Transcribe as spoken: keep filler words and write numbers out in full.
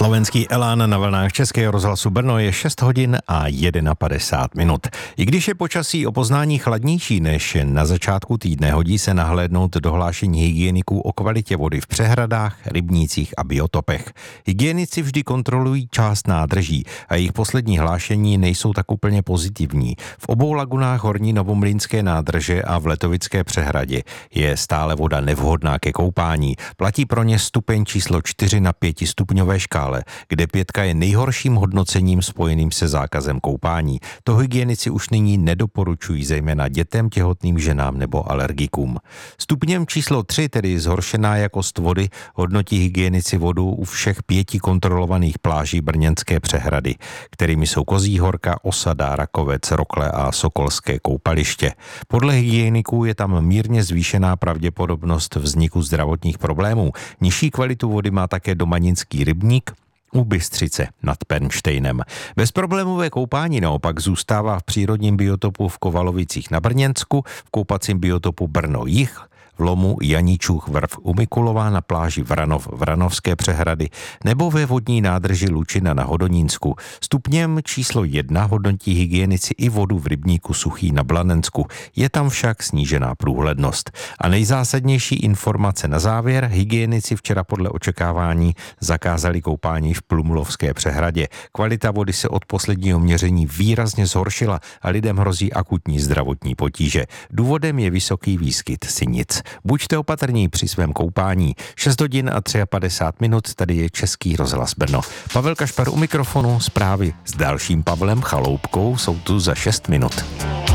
Slovenský elán na vlnách Českého rozhlasu Brno je šest hodin a padesát jedna minut. I když je počasí o poznání chladnější než na začátku týdne, hodí se nahlédnout do hlášení hygieniků o kvalitě vody v přehradách, rybnících a biotopech. Hygienici vždy kontrolují část nádrží a jejich poslední hlášení nejsou tak úplně pozitivní. V obou lagunách Horní Novomlýnské nádrže a v Letovické přehradě je stále voda nevhodná ke koupání. Platí pro ně stupeň číslo čtyři na pětistupňové škále, kde pětka je nejhorším hodnocením spojeným se zákazem koupání. To hygienici už nyní nedoporučují, zejména dětem, těhotným ženám nebo alergikům. Stupněm číslo tři, tedy zhoršená jakost vody, hodnotí hygienici vodu u všech pěti kontrolovaných pláží Brněnské přehrady, kterými jsou Kozí Horka, Osada, Rakovec, Rokle a Sokolské koupaliště. Podle hygieniků je tam mírně zvýšená pravděpodobnost vzniku zdravotních problémů. Nižší kvalitu vody má také Domaninský rybník u Bystřice nad Pernštejnem. Bezproblémové koupání naopak zůstává v přírodním biotopu v Kovalovicích na Brněnsku, v koupacím biotopu Brno-Jih, v lomu Janíčův vrv u Mikulova, na pláži Vranov Vranovské přehrady nebo ve vodní nádrži Lučina na Hodonínsku. Stupněm číslo jedna hodnotí hygienici i vodu v rybníku Suchý na Blanensku. Je tam však snížená průhlednost. A nejzásadnější informace na závěr: hygienici včera podle očekávání zakázali koupání v Plumlovské přehradě. Kvalita vody se od posledního měření výrazně zhoršila a lidem hrozí akutní zdravotní potíže. Důvodem je vysoký výskyt sinic. Buďte opatrní při svém koupání. šest hodin a padesát tři minut, tady je Český rozhlas Brno. Pavel Kašpar u mikrofonu, zprávy s dalším Pavlem Chaloupkou jsou tu za šest minut.